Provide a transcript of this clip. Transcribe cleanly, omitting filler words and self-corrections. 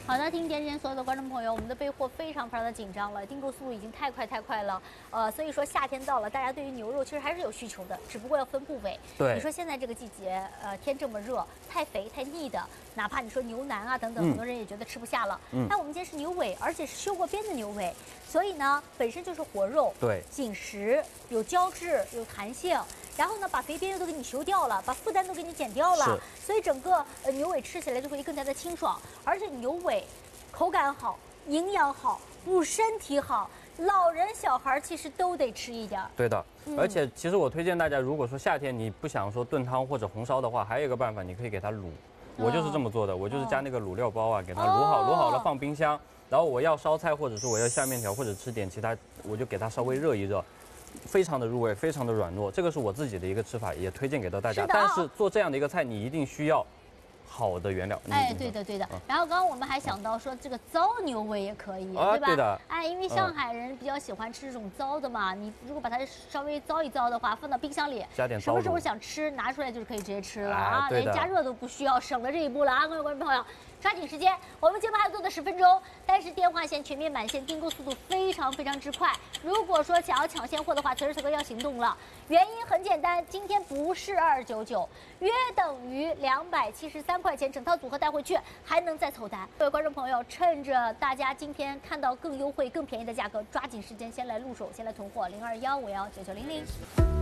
好的，听点点所有的观众朋友，我们的备货非常的紧张了，订购速度已经太快了。所以说夏天到了，大家对于牛肉其实还是有需求的，只不过要分部位。 对， 你说现在这个季节，天这么热，太肥太腻的，哪怕你说牛腩啊等等，很多人也觉得吃不下了。但我们今天是牛尾，而且是修过边的牛尾，所以呢，本身就是活肉， 对， 紧实，有胶质，有弹性。然后呢，把肥边又都给你修掉了，把负担都给你减掉了，所以整个牛尾吃起来就会更加的清爽，而且牛尾口感好，营养好，补身体好，老人小孩其实都得吃一点。 对的，而且其实我推荐大家，如果说夏天你不想说炖汤或者红烧的话，还有一个办法，你可以给它卤。我就是这么做的，我就是加那个卤料包啊，给它卤好了放冰箱，然后我要烧菜或者说我要下面条或者吃点其他，我就给它稍微热一热。非常的入味，非常的软糯，这个是我自己的一个吃法，也推荐给到大家。但是做这样的一个菜，你一定需要好的原料。 哎，对的。然后刚刚我们还想到说，这个糟牛尾也可以，对吧？ 对的。 哎，因为上海人比较喜欢吃这种糟的嘛，你如果把它稍微糟一糟的话，放到冰箱里， 加点什么时候想吃拿出来就是可以直接吃了啊，连加热都不需要，省了这一步了啊，各位观众朋友。抓紧时间，我们节目还有多的10分钟，但是电话线全面满线，订购速度非常之快。如果说想要抢现货的话，此时此刻要行动了。原因很简单，今天不是299，约等于273块钱，整套组合带回去还能再凑单。各位观众朋友，趁着大家今天看到更优惠、更便宜的价格，抓紧时间先来入手，先来囤货。0215199900。